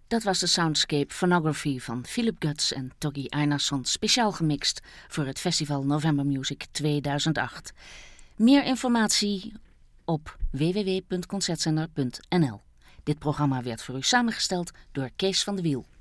Dat was de Soundscape Phonography van Philip Guts en Toggy Einarsson, speciaal gemixt voor het festival November Music 2008. Meer informatie op www.concertzender.nl. Dit programma werd voor u samengesteld door Kees van de Wiel.